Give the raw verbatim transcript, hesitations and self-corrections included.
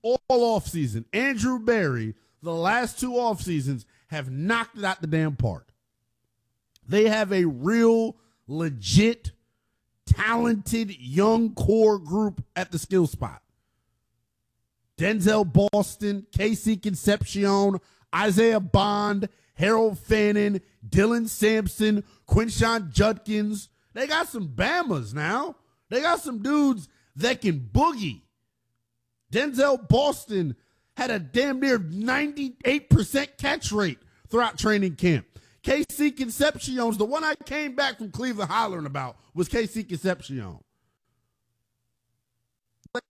all offseason. Andrew Berry, the last two off seasons, have knocked it out the damn park. They have a real, legit, talented, young core group at the skill spot. Denzel Boston, Casey Concepcion, Isaiah Bond, Harold Fannin, Dylan Sampson, Quinshon Judkins. They got some Bamas now. They got some dudes that can boogie. Denzel Boston had a damn near ninety-eight percent catch rate throughout training camp. K C Concepcion's, the one I came back from Cleveland hollering about was K C Concepcion.